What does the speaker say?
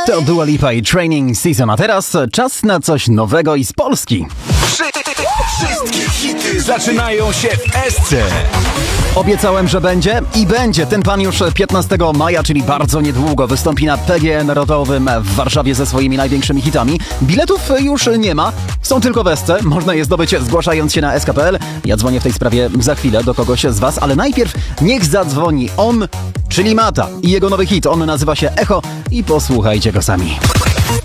To Dua Lipa i Training Season, a teraz czas na coś nowego i z Polski. Wszystkie hity zaczynają się w Esce. Obiecałem, że będzie i będzie. Ten pan już 15 maja, czyli bardzo niedługo, wystąpi na PGE Narodowym w Warszawie ze swoimi największymi hitami. Biletów już nie ma, są tylko w Esce. Można je zdobyć zgłaszając się na sk.pl. Ja dzwonię w tej sprawie za chwilę do kogoś z was, ale najpierw niech zadzwoni on, czyli Mata i jego nowy hit. On nazywa się Echo i posłuchajcie go sami.